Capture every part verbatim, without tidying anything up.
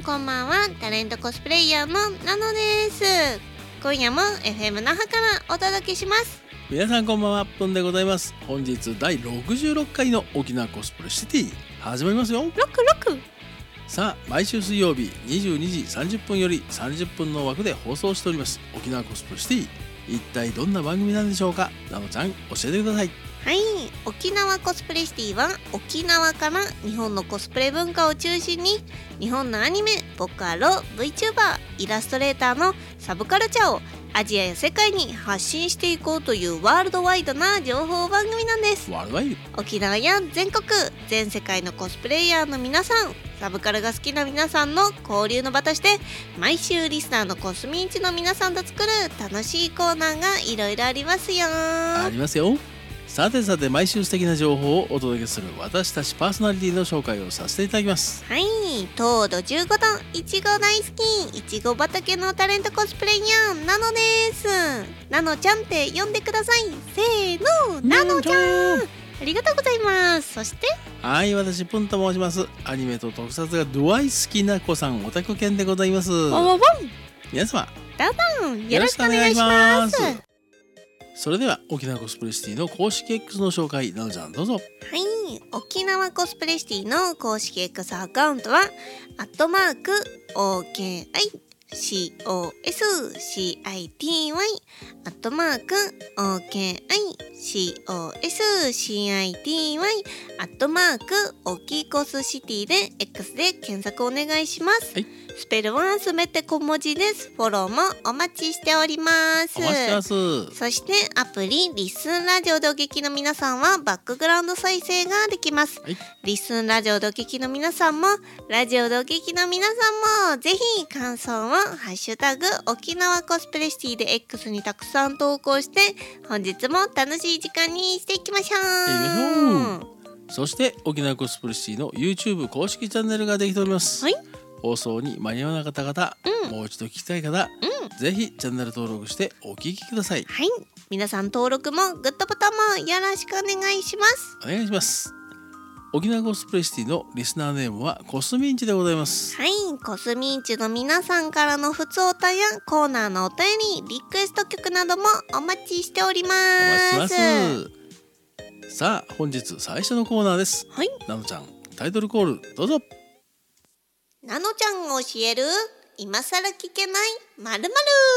こんばんは。タレントコスプレイヤーのナノです。今夜も エフエム 那覇からお届けします。 皆さんこんばんは、プンでございます。本日だいろくじゅうろっかいの沖縄コスプレシティ始まりますよ。 ろくろく。 さあ、毎週水曜日にじゅうにじさんじゅっぷんよりさんじゅっぷんの枠で放送しております沖縄コスプレシティ、一体どんな番組なんでしょうか。ナノちゃん教えてください。 はい、沖縄コスプレシティは沖縄から日本のコスプレ文化を中心に日本のアニメ、ボカロ、VTuber、イラストレーターのサブカルチャーをアジアや世界に発信していこうというワールドワイドな情報番組なんです。 ワールドワイド。 沖縄や全国、全世界のコスプレイヤーの皆さん、サブカルが好きな皆さんの交流の場として毎週リスナーのコスミンチの皆さんと作る楽しいコーナーがいろいろありますよ。 ありますよ。さてさて、毎週素敵な情報をお届けする私たちパーソナリティの紹介をさせていただきます。 はい、糖度じゅうごど、いちご大好き、いちご畑のタレントコスプレイヤーナノです。ナノちゃんって呼んでください。せーの、ナノちゃん。ありがとうございます。そしてはい、私プンと申します。アニメと特撮がドワイ好きな子さんオタク犬でございます。 ワンワンワン。 皆様どうぞよろしくお願いします。 それでは沖縄コスプレシティの公式 X の紹介、ナノちゃんどうぞ。 はい、沖縄コスプレシティの公式 X アカウントはアットマーク オーケーアイシーオーエスシーアイティーワイ アットマーク オーケーアイシーオーエスシーアイティーワイ アットマークオキコスシティで X で検索お願いします。はい、スペルはすべて小文字です。フォローもお待ちしております。 お待ちしてます。 そしてアプリリッスンラジオでお聞きの皆さんはバックグラウンド再生ができます。はい、リッスンラジオでお聞きの皆さんもラジオでお聞きの皆さんもぜひ感想をハッシュタグ沖縄コスプレシティで X にたくさん投稿して本日も楽しい時間にしていきましょう。 そして沖縄コスプレシティの YouTube 公式チャンネルができております。はい、放送に間に合わなかった方、うん、もう一度聞きたい方、うん、ぜひチャンネル登録してお聞きください。 はい、皆さん登録もグッドボタンもよろしくお願いします。 お願いします。沖縄コスプレシティのリスナーネームはコスミンチでございます。 はい、コスミンチの皆さんからのふつおたやコーナーのお便り、リクエスト曲などもお待ちしております。 お待ちしてます。さあ、本日最初のコーナーです。はい、ナノちゃんタイトルコールどうぞ。 ナノちゃんが教える今さら聞けないまるまる。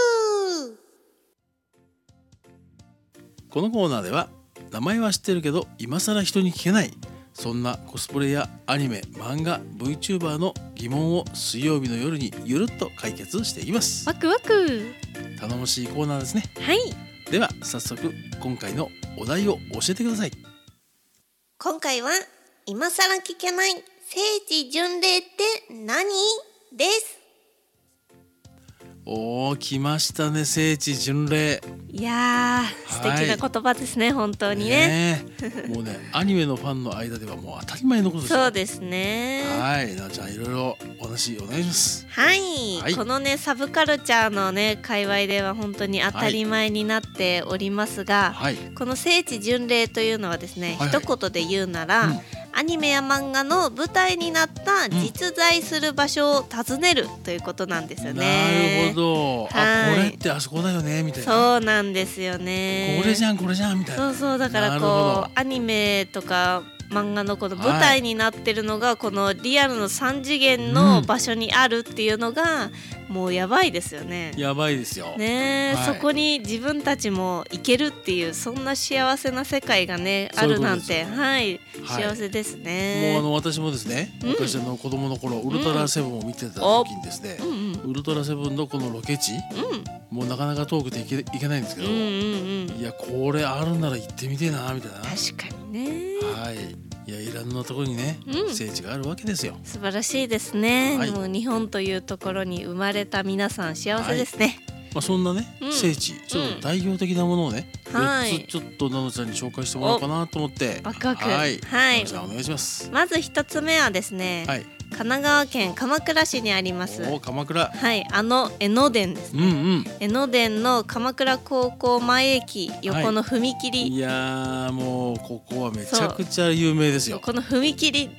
このコーナーでは名前は知ってるけど今さら人に聞けない、そんなコスプレやアニメ、漫画、VTuber の疑問を水曜日の夜にゆるっと解決していきます。 ワクワク。 頼もしいコーナーですね。 はい、では早速今回のお題を教えてください。 今回は今さら聞けない聖地巡礼って何です。 おー、来ましたね、聖地巡礼。 いやー、素敵な言葉ですね、はい、本当にね。 ねもうね、アニメのファンの間ではもう当たり前のことですよ。 そうですね。 はい、なおちゃんいろいろお話お願いします。 はい、はい、このねサブカルチャーのね界隈では本当に当たり前になっておりますが、はい、この聖地巡礼というのはですね、はいはい、一言で言うなら、うん、アニメや漫画の舞台になった実在する場所を訪ねるということなんですよね。 なるほど、はい、あ、これってあそこだよねみたいな。 そうなんですよね。 これじゃんこれじゃんみたいな。 そうそう、だからこうアニメとか漫画のこの舞台になってるのが、はい、このリアルのさん次元の場所にあるっていうのが、うん、もうやばいですよね。 やばいですよね、はい、そこに自分たちも行けるっていうそんな幸せな世界がねあるなんて、はい、幸せですね。 もうあの私もですね、うん、昔の子供の頃ウルトラセブンを見てた時にですね、うんうんうん、ウルトラセブンのこのロケ地、うん、もうなかなか遠くて行け、行けないんですけど、うんうんうん、いやこれあるなら行ってみてえなみたいな。 確かにね。 はい、いやいろんなところにね、うん、聖地があるわけですよ。 素晴らしいですね、はい、もう日本というところに生まれた皆さん幸せですね。 はい、まあ、そんなね、うん、聖地ちょっと代表的なものをね、うん、よっつちょっとナノちゃんに紹介してもらおうかなと思って。 ワクワク。はい、 はい、ナノちゃんお願いします。 まず一つ目はですね、はい、神奈川県鎌倉市にあります。 お、鎌倉。 はい、あの江ノ電ですね。うんうん、江ノ電の鎌倉高校前駅横の踏切。はい、いやもうここはめちゃくちゃ有名ですよ。 この踏切